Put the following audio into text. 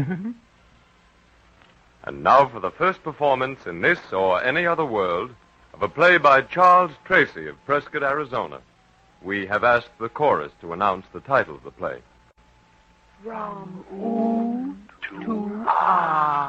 And now for the first performance in this or any other world of a play by Charles Tracy of Prescott, Arizona. We have asked the chorus to announce the title of the play. From Oud to Ah.